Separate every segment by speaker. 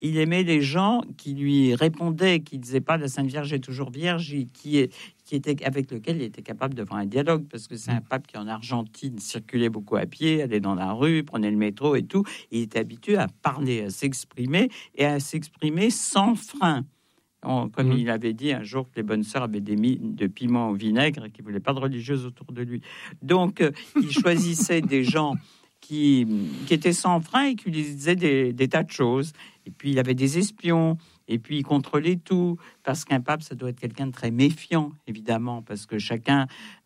Speaker 1: il aimait les gens qui lui répondaient, qui ne disaient pas la Sainte Vierge est toujours vierge, qui était, avec lequel il était capable de faire un dialogue, parce que c'est un pape qui, en Argentine, circulait beaucoup à pied, allait dans la rue, prenait le métro et tout. Il était habitué à parler, à s'exprimer, et à s'exprimer sans frein. Comme il avait dit un jour que les bonnes sœurs avaient des mines de piment au vinaigre et qu'il ne voulait pas de religieuses autour de lui. Donc, il choisissait des gens qui étaient sans frein et qui lui disaient des tas de choses. Et puis, il avait des espions. Et puis, il contrôlait tout. Parce qu'un pape, ça doit être quelqu'un de très méfiant, évidemment. Parce que chacun,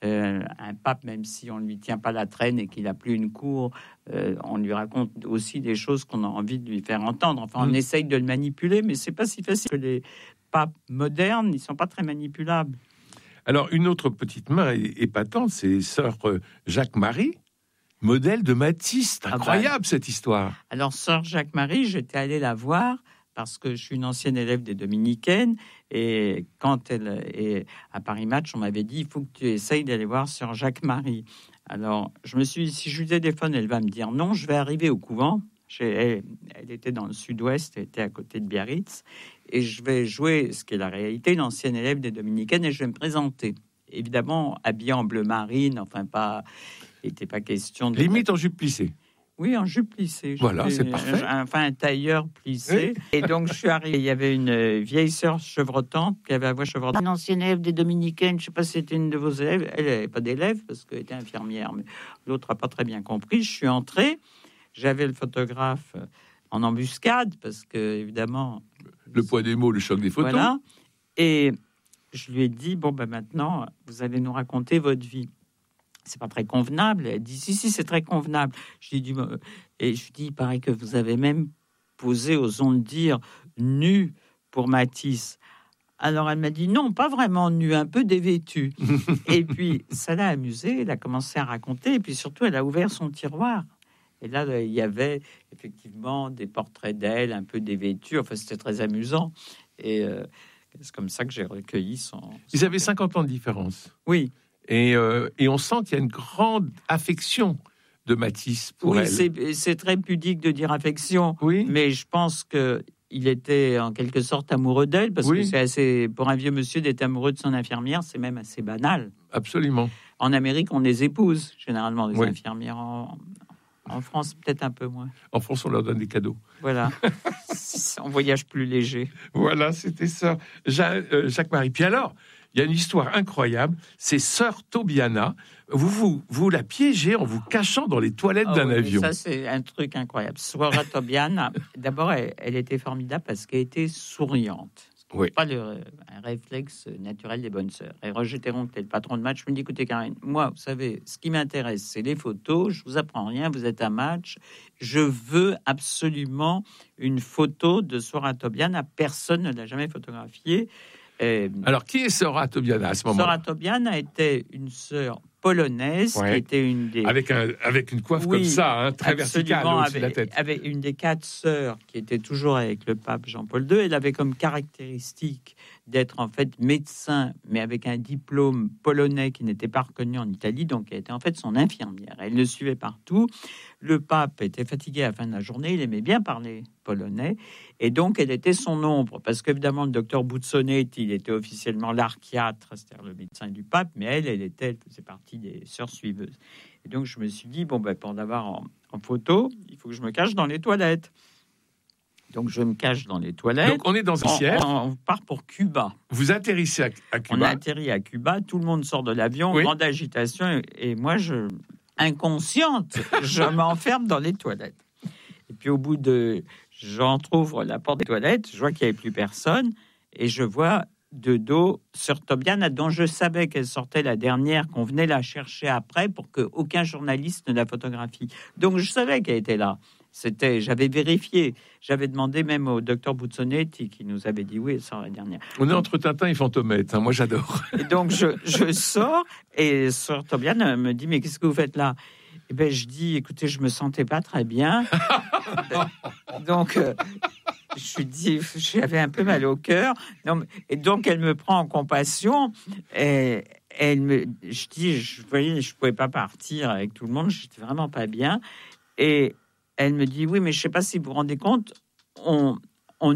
Speaker 1: un pape, même si on ne lui tient pas la traîne et qu'il n'a plus une cour, on lui raconte aussi des choses qu'on a envie de lui faire entendre. Enfin, on essaye de le manipuler, mais c'est pas si facile que les papes modernes, ils sont pas très manipulables.
Speaker 2: Alors, une autre petite main épatante, c'est sœur Jacques-Marie, modèle de Matisse. C'est incroyable, cette histoire.
Speaker 1: Alors, sœur Jacques-Marie, j'étais allée la voir parce que je suis une ancienne élève des Dominicaines, et quand elle est à Paris Match, on m'avait dit, il faut que tu essayes d'aller voir sœur Jacques-Marie. Alors, je me suis dit, si je lui téléphone, elle va me dire non, je vais arriver au couvent. Elle était dans le sud-ouest, elle était à côté de Biarritz, et je vais jouer, ce qui est la réalité, une ancienne élève des Dominicaines, et je vais me présenter. Évidemment, habillée en bleu marine, enfin pas, il n'était pas question de...
Speaker 2: Limite en jupe plissée.
Speaker 1: Oui, en jupe plissée.
Speaker 2: Voilà, c'est parfait.
Speaker 1: Un tailleur plissé. Oui. Et donc, je suis arrivé. Il y avait une vieille sœur chevrotante qui avait la voix chevrotante. Une ancienne élève des Dominicaines. Je ne sais pas si c'était une de vos élèves. Elle n'avait pas d'élève parce qu'elle était infirmière. Mais l'autre n'a pas très bien compris. Je suis entré. J'avais le photographe en embuscade parce que, évidemment...
Speaker 2: Le poids des mots, le choc des photos.
Speaker 1: Voilà. Et je lui ai dit, bon, ben maintenant, vous allez nous raconter votre vie. C'est pas très convenable. Elle dit, si, c'est très convenable. Je lui dis, et je lui dis, il paraît que vous avez même posé, osons le dire, nu pour Matisse. Alors, elle m'a dit, non, pas vraiment nu, un peu dévêtue. Et puis, ça l'a amusée. Elle a commencé à raconter. Et puis, surtout, elle a ouvert son tiroir. Et là, il y avait effectivement des portraits d'elle, un peu dévêtue. Enfin, c'était très amusant. Et c'est comme ça que j'ai recueilli son...
Speaker 2: Ils avaient 50 ans de différence.
Speaker 1: Oui.
Speaker 2: Et on sent qu'il y a une grande affection de Matisse pour elle.
Speaker 1: Oui, c'est très pudique de dire affection.
Speaker 2: Oui.
Speaker 1: Mais je pense qu'il était en quelque sorte amoureux d'elle, parce que c'est assez... Pour un vieux monsieur d'être amoureux de son infirmière, c'est même assez banal.
Speaker 2: Absolument.
Speaker 1: En Amérique, on les épouse, généralement, les infirmières. En France, peut-être un peu moins.
Speaker 2: En France, on leur donne des cadeaux.
Speaker 1: Voilà. On voyage plus léger.
Speaker 2: Voilà, c'était ça. Jacques-Marie. Puis alors, il y a une histoire incroyable. C'est sœur Tobiana. Vous la piégez en vous cachant dans les toilettes d'un avion.
Speaker 1: Ça, c'est un truc incroyable. Sœur Tobiana, d'abord, elle était formidable parce qu'elle était souriante.
Speaker 2: Oui.
Speaker 1: Pas un réflexe naturel des bonnes sœurs. Et Roger Théron, qui était le patron de Match, me dit, écoutez Karine, moi, vous savez, ce qui m'intéresse, c'est les photos. Je vous apprends rien, vous êtes à Match. Je veux absolument une photo de Sœur Tobiana. Personne ne l'a jamais photographiée.
Speaker 2: Alors, qui est Sœur Tobiana à ce moment-là?
Speaker 1: Sœur Tobiana était une sœur polonaise qui était une des...
Speaker 2: Avec une coiffe comme ça, très verticale au-dessus de la tête.
Speaker 1: Avec une des 4 sœurs qui était toujours avec le pape Jean-Paul II. Elle avait comme caractéristique d'être en fait médecin, mais avec un diplôme polonais qui n'était pas reconnu en Italie, donc elle était en fait son infirmière. Elle le suivait partout. Le pape était fatigué à la fin de la journée, il aimait bien parler polonais, et donc elle était son ombre, parce qu'évidemment le docteur Buzzonnet, il était officiellement l'archiatre, c'est-à-dire le médecin du pape, mais elle faisait partie des sœurs suiveuses. Et donc je me suis dit, pour l'avoir en photo, il faut que je me cache dans les toilettes. Donc, je me cache dans les toilettes.
Speaker 2: Donc, on est dans un ciel.
Speaker 1: On part pour Cuba.
Speaker 2: Vous atterrissez à Cuba.
Speaker 1: On a atterri à Cuba. Tout le monde sort de l'avion. Grande agitation. Et moi, inconsciente, je m'enferme dans les toilettes. Et puis, au bout j'entrouvre la porte des toilettes. Je vois qu'il n'y avait plus personne. Et je vois de dos Sœur Tobiana, dont je savais qu'elle sortait la dernière, qu'on venait la chercher après pour qu'aucun journaliste ne la photographie. Donc, je savais qu'elle était là. J'avais vérifié. J'avais demandé même au docteur Buzzonetti qui nous avait dit oui, elle sort la dernière.
Speaker 2: On est entre Tintin et Fantomette. Moi, j'adore.
Speaker 1: Et donc, je sors et Sœur Tobiana me dit mais qu'est-ce que vous faites là? Et ben, je dis écoutez, je me sentais pas très bien. Donc, je lui dis j'avais un peu mal au cœur. Et donc, elle me prend en compassion et je dis je pouvais pas partir avec tout le monde. J'étais vraiment pas bien et elle me dit, oui, mais je ne sais pas si vous vous rendez compte,